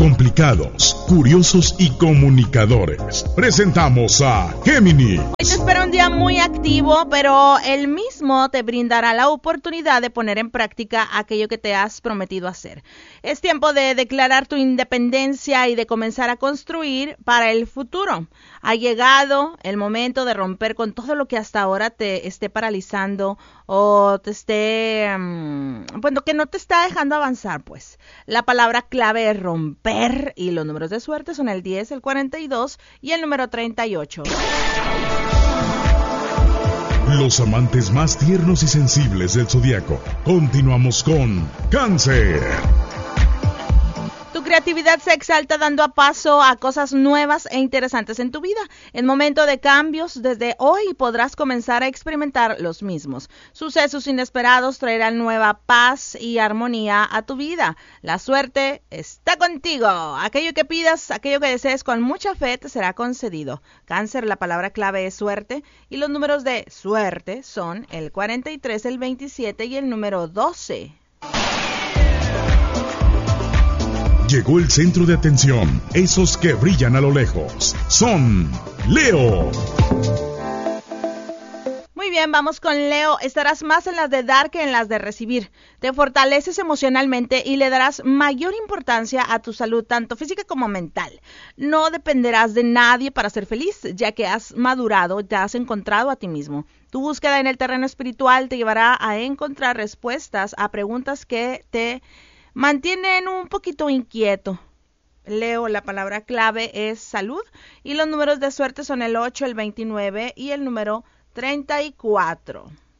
complicados, curiosos y comunicadores. Presentamos a Géminis. Hoy te espera un día muy activo, pero el mismo te brindará la oportunidad de poner en práctica aquello que te has prometido hacer. Es tiempo de declarar tu independencia y de comenzar a construir para el futuro. Ha llegado el momento de romper con todo lo que hasta ahora te esté paralizando o te esté, bueno, que no te está dejando avanzar, pues. La palabra clave es romper y los números de suerte son el 10, el 42 y el número 38. Los amantes más tiernos y sensibles del zodiaco. Continuamos con Cáncer. Tu creatividad se exalta dando paso a cosas nuevas e interesantes en tu vida. En momento de cambios, desde hoy podrás comenzar a experimentar los mismos. Sucesos inesperados traerán nueva paz y armonía a tu vida. La suerte está contigo. Aquello que pidas, aquello que desees con mucha fe te será concedido. Cáncer, la palabra clave es suerte y los números de suerte son el 43, el 27 y el número 12. Llegó el centro de atención, esos que brillan a lo lejos. Son Leo. Muy bien, vamos con Leo. Estarás más en las de dar que en las de recibir. Te fortaleces emocionalmente y le darás mayor importancia a tu salud, tanto física como mental. No dependerás de nadie para ser feliz, ya que has madurado, te has encontrado a ti mismo. Tu búsqueda en el terreno espiritual te llevará a encontrar respuestas a preguntas que te mantienen un poquito inquieto. Leo, la palabra clave es salud y los números de suerte son el 8, el 29 y el número 34.